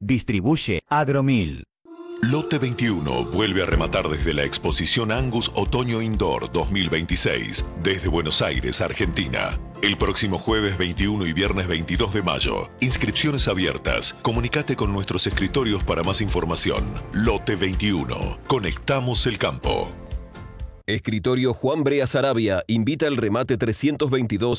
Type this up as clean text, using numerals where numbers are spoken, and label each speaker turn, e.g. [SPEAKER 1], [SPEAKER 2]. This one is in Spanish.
[SPEAKER 1] Distribuye Agromil.
[SPEAKER 2] Lote 21 vuelve a rematar desde la exposición Angus Otoño Indoor 2026, desde Buenos Aires, Argentina. El próximo jueves 21 y viernes 22 de mayo. Inscripciones abiertas. Comunicate con nuestros escritorios para más información. Lote 21. Conectamos el campo.
[SPEAKER 3] Escritorio Juan Brea Sarabia invita al remate 322